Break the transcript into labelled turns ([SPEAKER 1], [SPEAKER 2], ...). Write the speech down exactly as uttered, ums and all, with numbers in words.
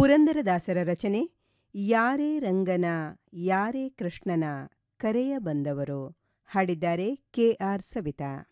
[SPEAKER 1] ಪುರಂದರದಾಸರ ರಚನೆ ಯಾರೇ ರಂಗನ ಯಾರೇ ಕೃಷ್ಣನ ಕರೆಯ ಬಂದವರು. ಹಾಡಿದ್ದಾರೆ ಕೆ ಆರ್ ಸವಿತಾ.